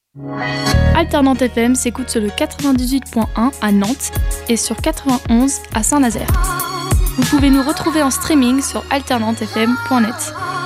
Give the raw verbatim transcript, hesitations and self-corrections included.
Alternante F M s'écoute sur le quatre-vingt-dix-huit point un à Nantes et sur quatre-vingt-onze à Saint-Nazaire. Vous pouvez nous retrouver en streaming sur alternante f m point net.